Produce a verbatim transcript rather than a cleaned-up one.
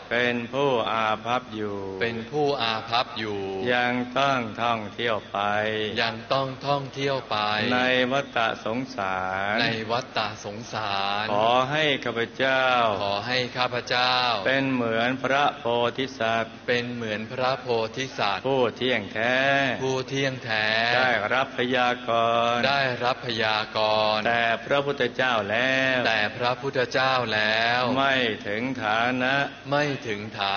เป็นผู้อาภัพอยู่เป็นผู้อาภัพอยู่ยังต้องท่องเที่ยวไปยังต้องท่องเที่ยวไปในวัฏสงสารในวัฏสงสารขอให้ข้าพเจ้าขอให้ข้าพเจ้าเป็นเหมือนพระโพธิสัตว์เป็นเหมือนพระโพธิสัตว์ผู้เที่ยงแท้ผู้เที่ยงแท้ได้รับพยากรณ์ได้รับพยากรณ์แต่พระพุทธเจ้าแล้วแต่พระพุทธเจ้าแล้วไม่ถึงฐานะไม่ถึงฐา